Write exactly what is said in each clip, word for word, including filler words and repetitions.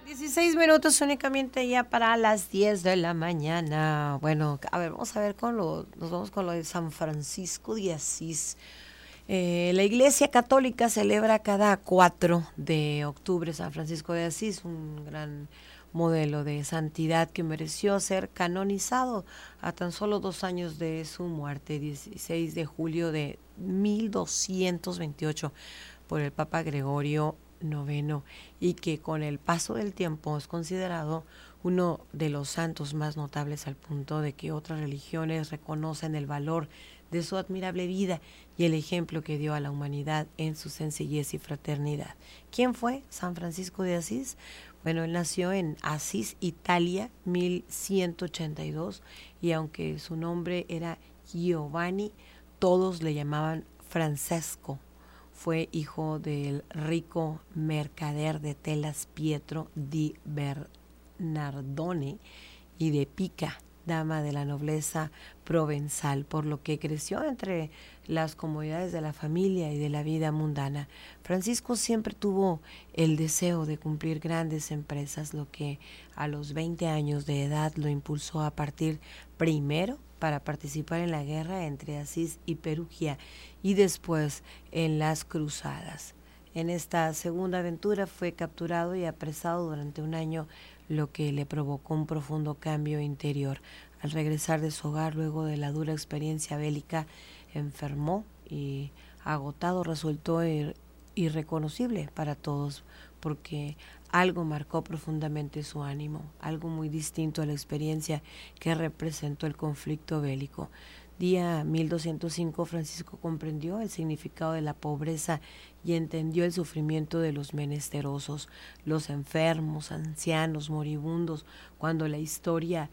dieciséis minutos únicamente ya para las diez de la mañana. Bueno, a ver, vamos a ver con lo, nos vamos con lo de San Francisco de Asís. Eh, la Iglesia Católica celebra cada cuatro de octubre San Francisco de Asís, un gran modelo de santidad que mereció ser canonizado a tan solo dos años de su muerte, dieciséis de julio de mil doscientos veintiocho, por el Papa Gregorio noveno, y que con el paso del tiempo es considerado uno de los santos más notables, al punto de que otras religiones reconocen el valor de su admirable vida y el ejemplo que dio a la humanidad en su sencillez y fraternidad. ¿Quién fue San Francisco de Asís? Bueno, él nació en Asís, Italia, mil ciento ochenta y dos, y aunque su nombre era Giovanni, todos le llamaban Francesco. Fue hijo del rico mercader de telas Pietro di Bernardone y de Pica, dama de la nobleza provenzal, por lo que creció entre las comodidades de la familia y de la vida mundana. Francisco siempre tuvo el deseo de cumplir grandes empresas, lo que a los veinte años de edad lo impulsó a partir primero para participar en la guerra entre Asís y Perugia y después en las cruzadas. En esta segunda aventura fue capturado y apresado durante un año, lo que le provocó un profundo cambio interior. Al regresar de su hogar luego de la dura experiencia bélica, enfermó y agotado resultó ir- irreconocible para todos, porque algo marcó profundamente su ánimo, algo muy distinto a la experiencia que representó el conflicto bélico. Día mil doscientos cinco, Francisco comprendió el significado de la pobreza y entendió el sufrimiento de los menesterosos, los enfermos, ancianos, moribundos, cuando la historia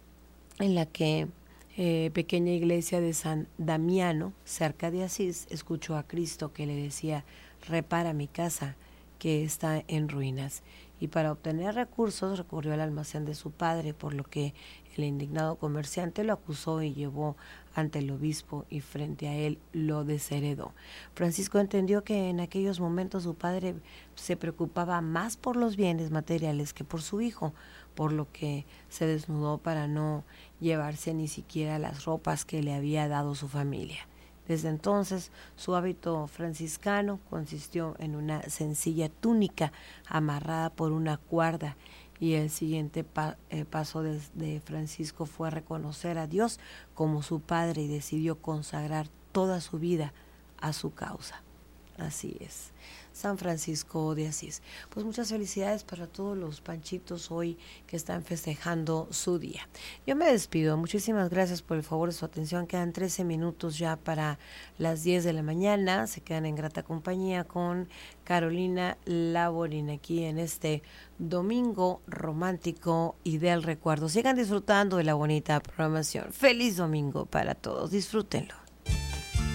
en la que eh, pequeña iglesia de San Damiano, cerca de Asís, escuchó a Cristo que le decía: repara mi casa, que está en ruinas. Y para obtener recursos recurrió al almacén de su padre, por lo que el indignado comerciante lo acusó y llevó ante el obispo, y frente a él lo desheredó. Francisco entendió que en aquellos momentos su padre se preocupaba más por los bienes materiales que por su hijo, por lo que se desnudó para no llevarse ni siquiera las ropas que le había dado su familia. Desde entonces, su hábito franciscano consistió en una sencilla túnica amarrada por una cuerda, y el siguiente pa- eh, paso de, de Francisco fue reconocer a Dios como su Padre y decidió consagrar toda su vida a su causa. Así es, San Francisco de Asís. Pues muchas felicidades para todos los panchitos hoy que están festejando su día. Yo me despido, muchísimas gracias por el favor de su atención. Quedan trece minutos ya para las diez de la mañana. Se quedan en grata compañía con Carolina Laborín aquí en este domingo romántico y del recuerdo. Sigan disfrutando de la bonita programación. Feliz domingo para todos, disfrútenlo.